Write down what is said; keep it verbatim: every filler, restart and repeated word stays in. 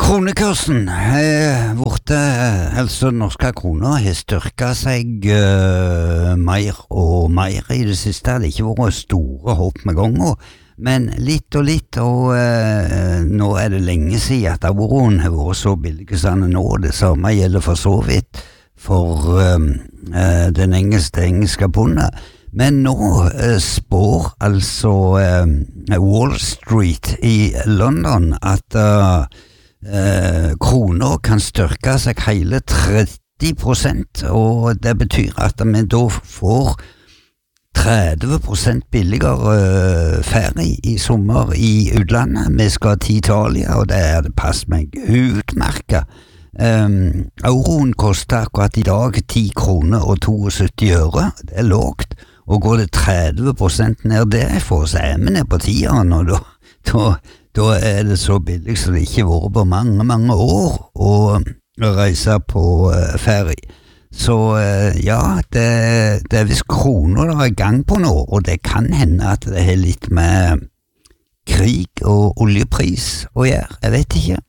Kronekursen er borte, altså norske kroner har styrket seg uh, mer og mer i det siste. Det har ikke vært store hopp med ganger, men litt og litt, og uh, nå er det lenge siden at euroen har vært så billig som den nå. Det samme gjelder for så vidt for uh, uh, den engelske, engelske pundet. Men nå uh, spår altså uh, Wall Street i London at uh, Eh, kroner kan styrke seg hele tretti prosent, og det betyr at vi da får tretti prosent billigere eh, ferie i sommer i utlandet. Vi skal til Italia, og det er det pass meg utmerket. Um, euroen koster akkurat i dag ti kroner og syttisju øre. Det er lågt, og går det tretti prosent ned derfra, så er vi ned på tieren, og da, da Da er det så billig som det ikke har vært på mange, mange år å reise på uh, ferie. Så uh, ja, det, det er visst kroner det er i gang på nå, og det kan hende at det har litt med krig og oljepris å gjøre. Jeg vet ikke.